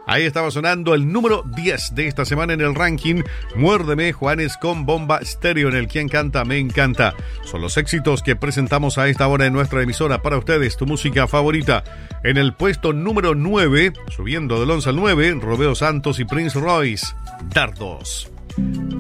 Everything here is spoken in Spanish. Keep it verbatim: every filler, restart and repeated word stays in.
Ahí estaba sonando el número diez de esta semana en el ranking. Muérdeme, Juanes con Bomba Estéreo, en el Quien Canta Me Encanta. Son los éxitos que presentamos a esta hora en nuestra emisora para ustedes, tu música favorita. En el puesto número nueve, subiendo del once al nueve, Romeo Santos y Prince Royce, Dardos.